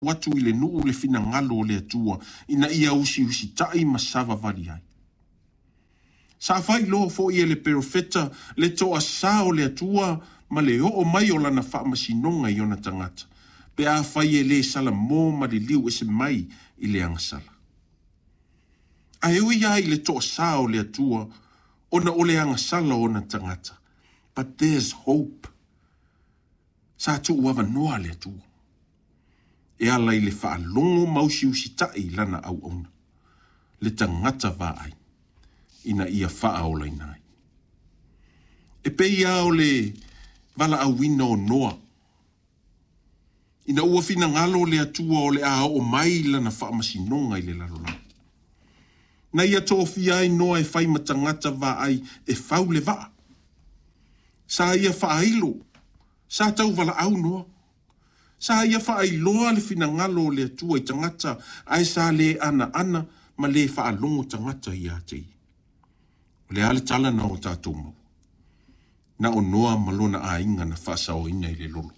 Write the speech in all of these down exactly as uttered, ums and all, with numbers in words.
watu ile nuu le fina ngalo le atua, ina ia usi usi tai masava vali ai. Sa fai lo fo ia le perofeta le toa sao le atua, ma le o mai o lana wha masinonga i ona tangata. Pe a fai e le sala mō ma le liu ese mai i le angasala. A eui ai le toa sao le atua, ona o le angasala ona tangata. But there's hope. Sa tu uawa noa le atua. E ala i le wha longo mausi usi tai lana au ona. Le tangata va ai. Ina ia wha o lai nai. E pei au le wala au wina o noa. Ina ua fina ngalo le atua o le a o mai lana wha masinonga i le lalola. Na ia tō fi ai noa e whai matangata va ai e whau le va. Sa ia wha ailo. Sa tau wala au noa. Sa ia wha ailoa le fina ngalo le atua i tangata ai sa le ana ana ma le wha alongo tangata i a tei. Le ale tala na o tātou mau. Na o noa malona a inga na whasa o ina i le lolo.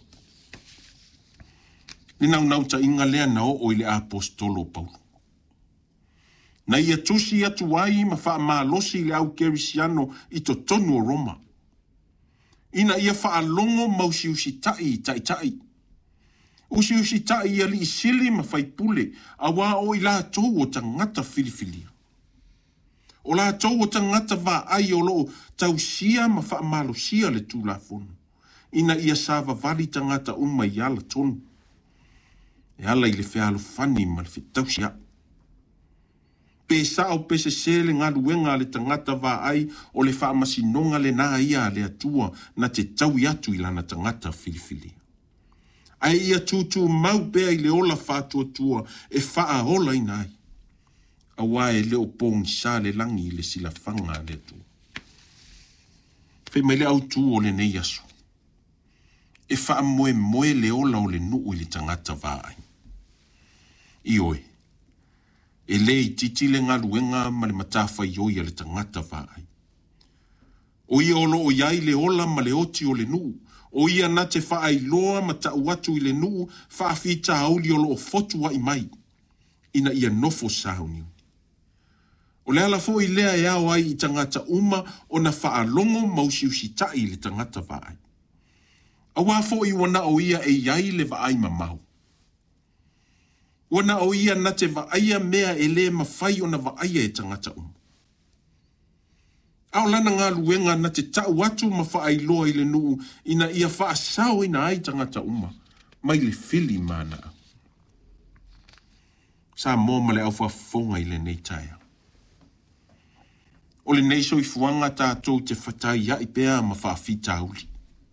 Ni nau nau ta inga lea na o o i le apostolo Paulo. Na ia tusi atu ai ma wha maa losi le au kerisiano i to tonu o Roma. Ina ia wha alongo mausi usi tai tai tai. Usi usi tai ia li isili ma whai pule a wā o i la tau o tangata filifilia. O la tau o tangata va ai o loo tau sia ma wha malo sia le tū la fono. Ina ia sava vali tangata uma i ala tonu. E ala i le whialo fani ma le whitau sia. Pe sao pe se sele ngā luenga le tangata va ai o le wha masinonga le nā ia le atua na te tau i atu i lana tangata filifilia. Ai ia tūtū mau pea i le ola whātua tua e wha ola i nai. A wae leo pōng sa le langi le sila whanga le tu. Whai mai le au tū o le nei asu. E wha moe moe le ola o le nuu i le tangata vāai. I oe. E le i titi le ngā luenga ma le matawha i oi a le tangata vāai. O ia olo o iai le ola ma le oti o le nuu. O ia na te wha ai loa ma ta uatu i le nuu wha whita auli o lo o fotua i mai. Ina ia nofo sauniu. O le ala fo i lea e au ai i tangata uma o na wha alongo mausi usi tai le tangata vaai. A wā fo i wana o ia e iai le vaai mamau. Wana o ia na te vaaya mea e le mawhai o na vaaya e tangata uma. Ao lana ngā luenga na te tau atu ma wha ai loa i le nuu ina ia wha sao ina ai tangata uma. Mai le fili mana. Sa mō ma le au whafonga i le nei taia. O le nei so i fuanga tātou te whatai ia i pēa ma whaafita auli.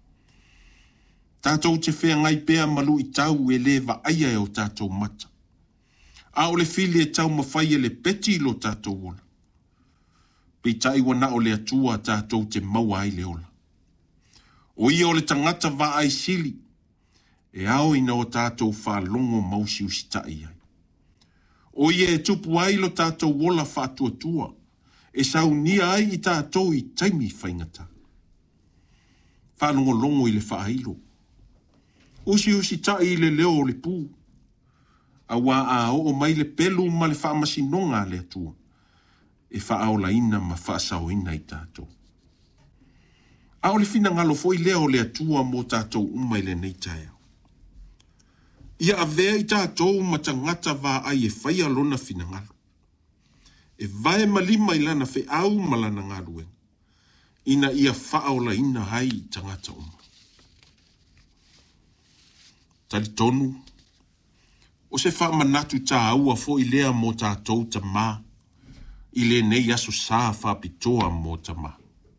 Tātou te whea ngai pēa malu i tau e le va aia e o tātou mata. A o le fili e tau mawhai e le peti lo tātou ola. Pei tai wana o le atua tātou te maua ai le ola. O ia o le tangata va ai sili. E ao ina o tātou whalongo mausi usitai ai. O ia e tupu ai lo tātou ola whātua tua. E sau nia ai i tātou i taimi whaingata. Whanongo longo i le whaahilo. Usi usi tai le leo o le pū. A wā a o mai le pelu ma le whaamasinonga le atua. E whaaola ina ma whaasao ina i tātou. A o le fina ngalo foi leo le atua mo tātou umai le nei taia. Ia a vea i tātou ma tangata wā ai e whaia lona fina ngalo. E vae malima i lana whi au malana ngā ruenga. Ina ia whaola ina hai i tangata uma. Tali tonu. O se wha manatu tā aua fo i lea mo tātou ta mā. I le nei aso sā wha pitoa mo ta mā.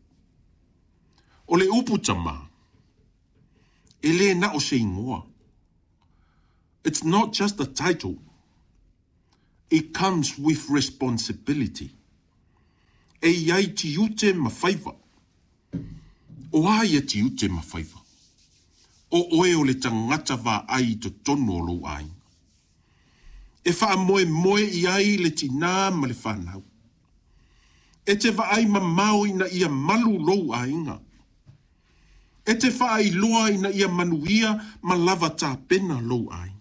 O le upu ta mā. E le na o se ingoa. It's not just a title. It comes with responsibility. E iai ti ute ma whaiva. O ai e ti ute ma whaiva. O oe o le tangata wā ai to tono lo ai. E wha moe moe i ai le tina ma le whanau. E te wha ai ma mau ina ia malu lo ainga. E te wha ai loa ina ia manuia ma lava tā pena lo ai.